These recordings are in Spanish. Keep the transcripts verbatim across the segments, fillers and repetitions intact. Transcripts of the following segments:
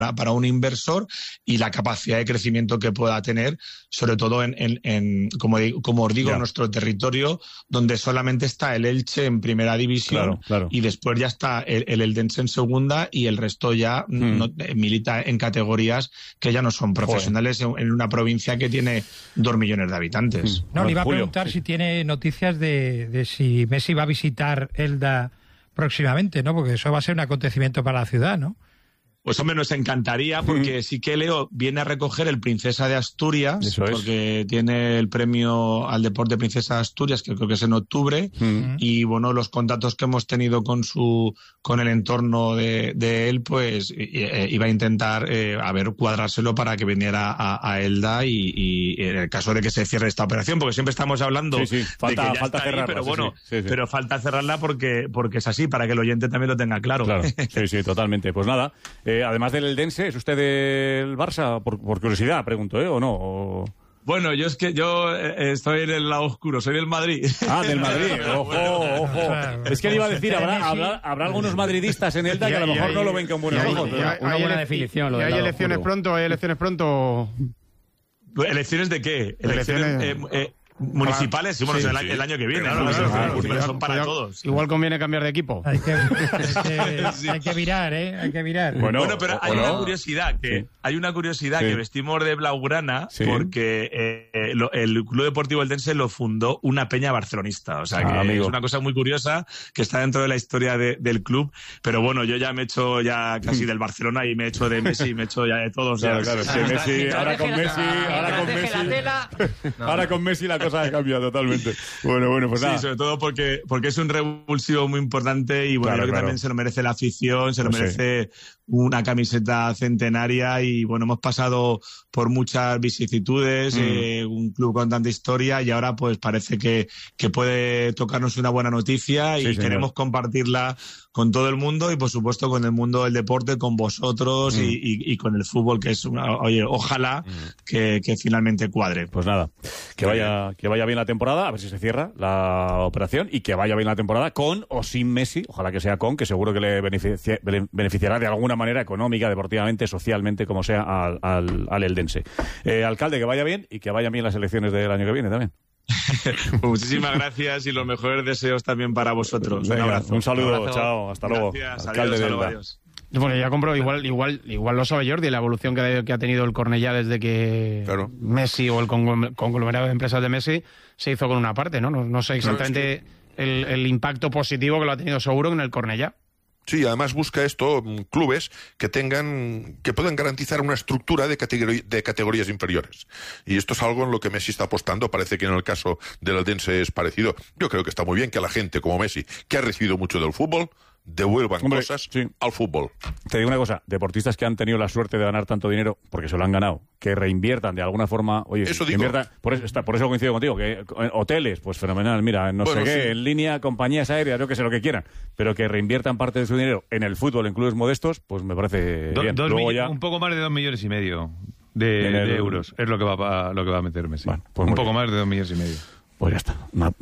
para un inversor y la capacidad de crecimiento que pueda tener, sobre todo en, en, en como, como os digo, ya. en nuestro territorio, donde solamente está el Elche en primera división, claro, claro. y después ya está el, el Eldense en segunda y el resto ya mm. no, milita en categorías que ya no son profesionales en, en una provincia que tiene dos millones de habitantes. No, le iba a preguntar si tiene noticias de, de si Messi va a visitar Elda próximamente, ¿no? Porque eso va a ser un acontecimiento para la ciudad, ¿no? Pues hombre, nos encantaría, porque mm. sí que Leo viene a recoger el Princesa de Asturias, Eso es. porque tiene el premio al deporte Princesa de Asturias, que creo que es en octubre, mm. y bueno, los contactos que hemos tenido con su con el entorno de, de él, pues eh, iba a intentar eh, a ver cuadrárselo para que viniera a, a Elda y, y en el caso de que se cierre esta operación, porque siempre estamos hablando sí, sí. Falta, de que ya falta está cerrarla, ahí, pero sí, bueno, sí, sí, sí. pero falta cerrarla porque porque es así, para que el oyente también lo tenga claro. Claro, sí, sí, totalmente. Pues nada. Eh, además del Eldense, ¿es usted del Barça? Por, por curiosidad, pregunto, ¿eh? ¿O no? O... Bueno, yo es que yo eh, estoy en el lado oscuro, soy del Madrid. Ah, del Madrid, ojo, ojo. Es que le iba a decir, habrá, habrá, habrá algunos madridistas en Elda que a lo mejor no lo ven con buenos ojos. Una buena definición. ¿Hay elecciones pronto? ¿Hay elecciones pronto? ¿Elecciones de qué? Elecciones... Elecciones... Eh, eh, municipales, sí, bueno, sí, el, sí. el año que viene, claro, claro, claro, claro, claro, son para igual, todos. Igual conviene cambiar de equipo. Hay que, hay que, sí. hay que virar, ¿eh? Hay que virar. Bueno, bueno pero hay bueno. una curiosidad, que sí. hay una curiosidad sí. que vestimos de blaugrana sí. porque eh, lo, el Club Deportivo Eldense lo fundó una peña barcelonista. O sea, que ah, es una cosa muy curiosa que está dentro de la historia de, del club. Pero bueno, yo ya me he hecho ya casi del Barcelona y me he hecho de Messi, me he hecho ya de todos. Claro, claro, sí, Messi, ahora con Messi, ahora con Messi, ahora con Messi la cosa ha cambiado totalmente. Bueno, bueno, pues nada. Sí, sobre todo porque, porque es un revulsivo muy importante y bueno, claro, creo que claro. también se lo merece la afición, se lo pues merece sí. una camiseta centenaria y bueno, hemos pasado por muchas vicisitudes, mm. eh, un club con tanta historia y ahora pues parece que, que puede tocarnos una buena noticia y sí, queremos compartirla con todo el mundo y por supuesto con el mundo del deporte, con vosotros mm. y, y, y con el fútbol, que es una, oye, ojalá mm. que, que finalmente cuadre. Pues nada, que vaya, que vaya bien la temporada, a ver si se cierra la operación y que vaya bien la temporada con o sin Messi, ojalá que sea con, que seguro que le beneficia, beneficiará de alguna manera económica, deportivamente, socialmente, como sea al, al, al Eldense. Eh, alcalde, que vaya bien y que vayan bien las elecciones del año que viene también. Pues muchísimas gracias y los mejores deseos también para vosotros. Venga, un abrazo. Un saludo, un abrazo. Chao, hasta luego. Gracias, alcalde adiós, de Elda. adiós. Bueno, ya compro, igual, igual, igual lo sabe Jordi, la evolución que ha, que ha tenido el Cornellá desde que claro. Messi o el conglomerado de empresas de Messi se hizo con una parte, ¿no? No, no sé exactamente claro, es que... el, el impacto positivo que lo ha tenido seguro en el Cornellá. Sí, además busca esto clubes que tengan, que puedan garantizar una estructura de, categori de categorías inferiores. Y esto es algo en lo que Messi está apostando. Parece que en el caso del Eldense es parecido. Yo creo que está muy bien que la gente como Messi, que ha recibido mucho del fútbol, devuelvan Hombre, cosas sí. al fútbol. Te digo una cosa, deportistas que han tenido la suerte de ganar tanto dinero, porque se lo han ganado, que reinviertan de alguna forma, oye, eso digo. Por eso, está, por eso coincido contigo, que hoteles, pues fenomenal, mira, no bueno, sé qué, sí. en línea, compañías aéreas, yo que sé lo que quieran, pero que reinviertan parte de su dinero en el fútbol, en clubes modestos, pues me parece Do, bien. Dos Luego ya... Un poco más de dos millones y medio de, el... de euros, es lo que va a, lo que va a meter Messi. Bueno, pues un poco bien. Más de dos millones y medio. Pues ya está.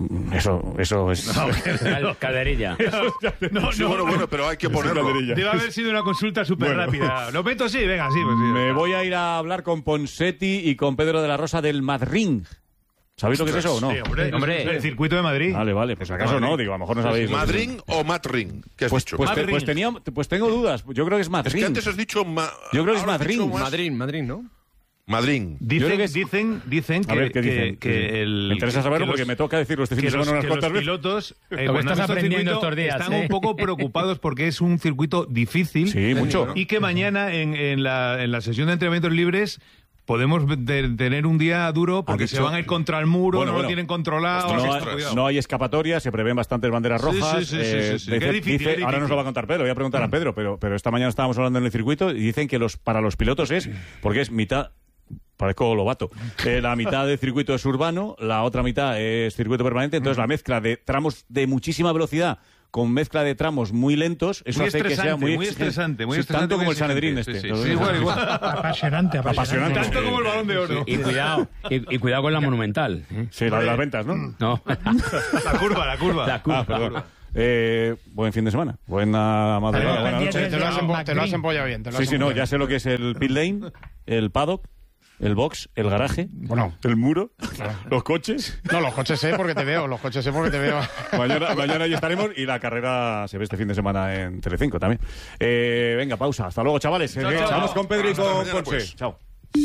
Eso, eso es... No, calderilla. No, no, sí, bueno, bueno, pero hay que ponerlo. Debe haber sido una consulta súper bueno. rápida. ¿Lo meto? Sí, venga, sí. Pues sí Me voy a ir a hablar con Ponseti y con Pedro de la Rosa del Madrid. ¿Sabéis lo que es eso o no? Sí, hombre, hombre. El circuito de Madrid. Vale, vale. Pues acaso no, digo, a lo mejor no sabéis. ¿Madrid o Madrid? ¿Qué has pues, dicho? Pues, te, pues, tenía, pues tengo dudas. Yo creo que es Madrid. Es que antes has dicho... Ma... Yo creo que es Madrid. Madrid, Madrid, ¿no? Madrid. Dicen, que es... dicen, dicen que, ver, ¿qué dicen? que, que el... Me interesa saberlo los, porque me toca decirlo este fin de semana unas cuantas veces. Los pilotos, eh, lo que estás aprendiendo estos días, están ¿eh? un poco preocupados porque es un circuito difícil. Sí, mucho. Y que mañana en, en, la, en la sesión de entrenamientos libres podemos de, tener un día duro porque dicho, se van a ir contra el muro, bueno, no bueno, lo tienen controlado. No, hay, no hay escapatoria, se prevén bastantes banderas rojas. Sí, sí, sí, eh, sí, sí, sí. Dice, difícil, dice, ahora nos lo va a contar Pedro, voy a preguntar a Pedro, pero, pero esta mañana estábamos hablando en el circuito y dicen que los para los pilotos es, porque es mitad... Parezco Lobato. Eh, la mitad del circuito es urbano, la otra mitad es circuito permanente, entonces la mezcla de tramos de muchísima velocidad con mezcla de tramos muy lentos, eso muy hace que sea muy, muy estresante, muy sí, estresante, tanto como el Sanedrín este. Sí, sí, sí, igual, igual. Apasionante, apasionante. apasionante. Tanto como el Balón de Oro. Y, y cuidado, y, y cuidado con la Monumental. ¿eh? Sí, la de las ventas, ¿no? No. La curva, la curva. La curva. Ah, perdón. Eh, buen fin de semana. Buena madrugada, buena noche. Te lo has, empo te lo has empollado bien. Te lo sí, has sí, no, bien. ya sé lo que es el pit lane, el paddock, el box, el garaje, bueno, el muro, los coches. No, los coches sé porque te veo, los coches sé porque te veo. Mañana, mañana ahí estaremos y la carrera se ve este fin de semana en Telecinco también. Eh, venga, pausa. Hasta luego, chavales. Chao, chao. Vamos con Pedro y Hasta con mañana, Ponce. pues. Chao.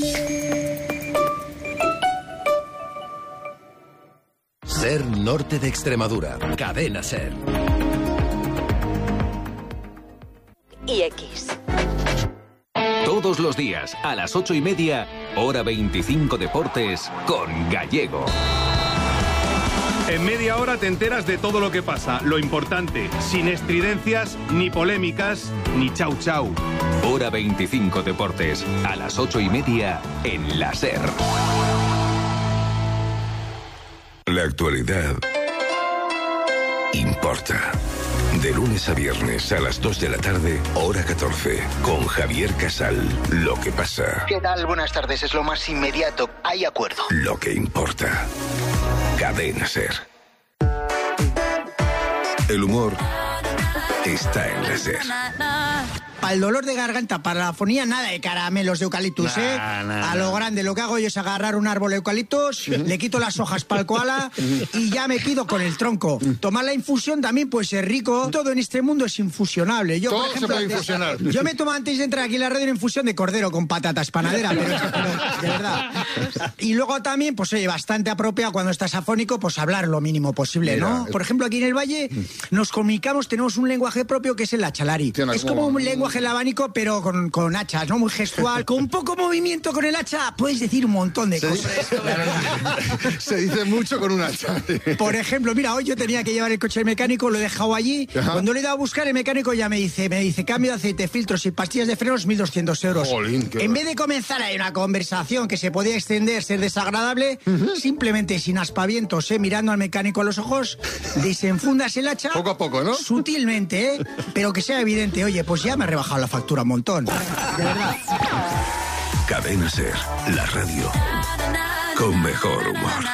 Ser Norte de Extremadura. Cadena Ser. Y X. Todos los días, a las ocho y media, hora veinticinco Deportes, con Gallego. En media hora te enteras de todo lo que pasa, lo importante, sin estridencias, ni polémicas, ni chau chau. Hora veinticinco Deportes, a las ocho y media, en la Ser. La actualidad importa. De lunes a viernes a las dos de la tarde, hora catorce, con Javier Casal. Lo que pasa. ¿Qué tal? Buenas tardes. Es lo más inmediato. Hay acuerdo. Lo que importa. Cadena Ser. El humor está en la Ser. Para el dolor de garganta, para la afonía, nada de caramelos de eucaliptus, ¿eh? Nah, nah, a lo grande, lo que hago yo es agarrar un árbol de eucaliptus, le quito las hojas para el koala y ya me quedo con el tronco. Tomar la infusión también puede ser rico. Todo en este mundo es infusionable. Yo, Todo por ejemplo, se puede antes- infusionar. Yo me tomo antes de entrar aquí en la radio una infusión de cordero con patatas panadera, pero, pero de verdad. Y luego también, pues oye, bastante apropiado cuando estás afónico, pues hablar lo mínimo posible, Mira, ¿no? es- Por ejemplo, aquí en el Valle nos comunicamos, tenemos un lenguaje propio que es el achalari. Tiene Es como- como un lenguaje del abanico, pero con, con hachas, ¿no? Muy gestual, con poco movimiento con el hacha, puedes decir un montón de Se cosas. dice, se dice mucho con un hacha. Por ejemplo, mira, hoy yo tenía que llevar el coche al mecánico, lo he dejado allí. Ajá. Cuando le he ido a buscar, el mecánico ya me dice, me dice, cambio de aceite, filtros y pastillas de frenos, mil doscientos euros. Jolín, qué en va- vez de comenzar ahí una conversación que se podía extender, ser desagradable, simplemente sin aspavientos, ¿eh? Mirando al mecánico a los ojos, desenfundas el hacha. Poco a poco, ¿no? Sutilmente, ¿eh? Pero que sea evidente, oye, pues ya me ha rebajado la factura un montón. De verdad. Cadena Ser, la radio con mejor humor.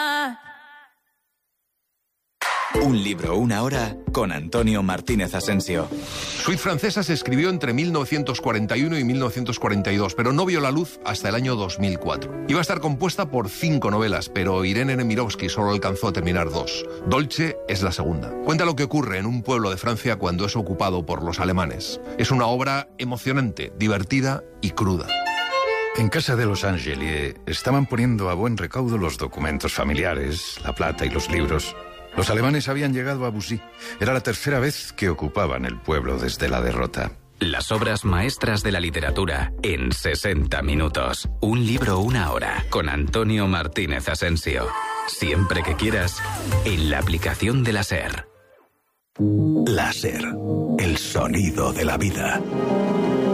Un libro, una hora, con Antonio Martínez Asensio. Suite Francesa se escribió entre mil novecientos cuarenta y uno y mil novecientos cuarenta y dos, pero no vio la luz hasta el año dos mil cuatro. Iba a estar compuesta por cinco novelas, pero Irene Nemirovsky solo alcanzó a terminar dos. Dolce es la segunda. Cuenta lo que ocurre en un pueblo de Francia cuando es ocupado por los alemanes. Es una obra emocionante, divertida y cruda. En casa de los Angeli estaban poniendo a buen recaudo los documentos familiares, la plata y los libros. Los alemanes habían llegado a Bussy. Era la tercera vez que ocupaban el pueblo desde la derrota. Las obras maestras de la literatura en sesenta minutos. Un libro, una hora, con Antonio Martínez Asensio. Siempre que quieras, en la aplicación de la SER. La Ser, el sonido de la vida.